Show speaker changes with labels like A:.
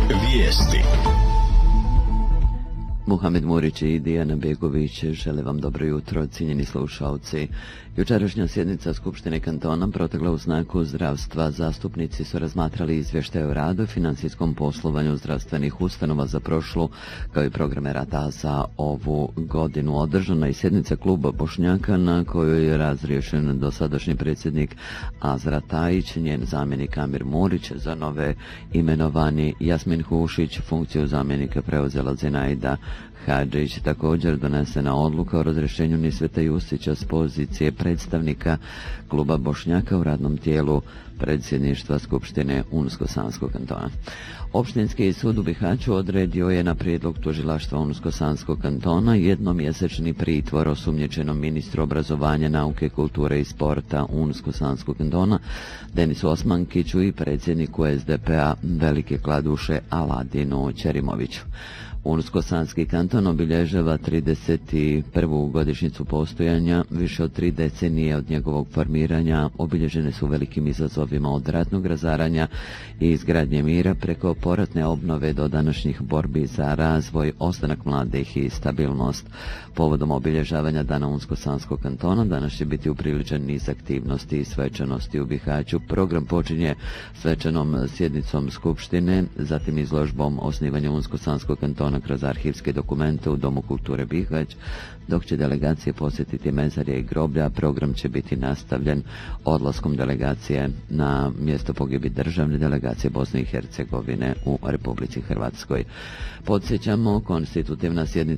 A: Vijesti.
B: Muhamed Murić i Dijana Begović žele vam dobro jutro, cijenjeni slušalci. Jučerašnja sjednica Skupštine kantona protekla u znaku zdravstva. Zastupnici su razmatrali izvještaje o radu i financijskom poslovanju zdravstvenih ustanova za prošlu, kao i programe rada za ovu godinu. Održana je sjednica kluba Bošnjaka na kojoj je razriješen dosadašnji predsjednik Azra Tajić, njen zamjenik Amir Murić, za nove imenovani Jasmin Hušić, funkciju zamjenika preuzela Zenaida Hadžić. Također donesena odluka o razrješenju Nisveta Jusića s pozicije predstavnika kluba Bošnjaka u radnom tijelu predsjedništva Skupštine Unsko-Sanskog kantona. Opštinski sud u Bihaću odredio je na prijedlog tužilaštva Unsko-Sanskog kantona jednomjesečni pritvor osumnjičenom ministru obrazovanja, nauke, kulture i sporta Unsko-Sanskog kantona Denisu Osmankiću i predsjedniku SDP-a Velike Kladuše Aladinu Ćerimoviću. Unsko-Sanski kanton obilježava 31. godišnjicu postojanja. Više od 3 decenije od njegovog formiranja obilježene su velikim izazovima, od ratnog razaranja i izgradnje mira preko poratne obnove do današnjih borbi za razvoj, ostanak mladih i stabilnost. Povodom obilježavanja Dana Unsko-Sanskog kantona danas će biti upriličen niz aktivnosti i svečanosti u Bihaću. Program počinje svečanom sjednicom Skupštine, zatim izložbom osnivanja Unsko-Sanskog kantona kroz arhivske dokumente u Domu kulture Bihać, dok će delegacije posjetiti mezarje i groblja. Program će biti nastavljen odlaskom delegacije na mjesto pogibije državne delegacije Bosne i Hercegovine u Republici Hrvatskoj. Podsjećamo, konstitutivna sjednica